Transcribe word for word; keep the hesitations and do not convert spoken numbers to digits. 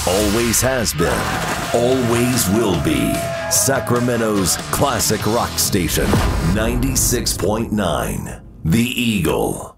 Always has been, always will be. Sacramento's classic rock station, ninety-six point nine, The Eagle.